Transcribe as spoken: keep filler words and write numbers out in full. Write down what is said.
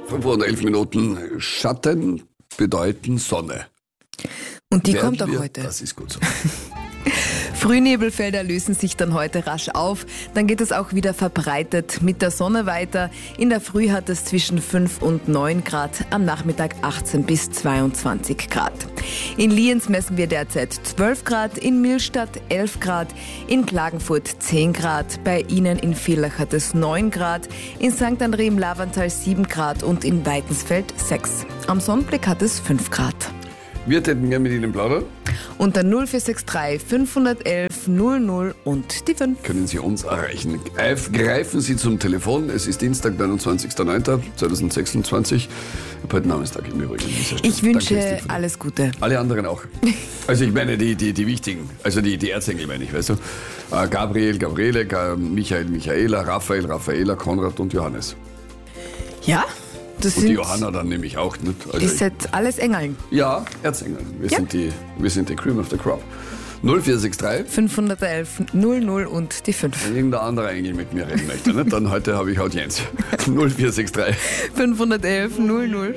fünf Uhr und elf Minuten. Schatten bedeuten Sonne. Und die Werden kommt auch wir, heute. Das ist gut so. Frühnebelfelder lösen sich dann heute rasch auf. Dann geht es auch wieder verbreitet mit der Sonne weiter. In der Früh hat es zwischen fünf und neun Grad, am Nachmittag achtzehn bis zweiundzwanzig Grad. In Lienz messen wir derzeit zwölf Grad, in Millstatt elf Grad, in Klagenfurt zehn Grad, bei Ihnen in Villach hat es neun Grad, in Sankt André im Lavantal sieben Grad und in Weitensfeld sechs. Am Sonnenblick hat es fünf Grad. Wir täten gerne mit Ihnen plaudern. Unter null vier sechs drei fünf eins eins null null und die fünf. Können Sie uns erreichen. Greifen Sie zum Telefon. Es ist Dienstag, neunundzwanzigster neunter zweitausendsechsundzwanzig. Ich habe heute Namenstag im Übrigen. Ich wünsche alles Gute. Alle anderen auch. Also ich meine die, die, die wichtigen, also die, die Erzengel meine ich, weißt du. Gabriel, Gabriele, Michael, Michaela, Raphael, Raffaela, Konrad und Johannes. Ja? Das und die sind, Johanna dann nämlich auch. Nicht? Also ist jetzt alles Engeln. Ja, Erzengel. Wir, Ja. sind die, wir sind die Cream of the Crop. null vier sechs drei. fünf eins eins null null und die fünf. Wenn irgendein anderer Engel mit mir reden möchte, nicht? Dann heute habe ich Audienz. null vier sechs drei. fünf eins eins null null.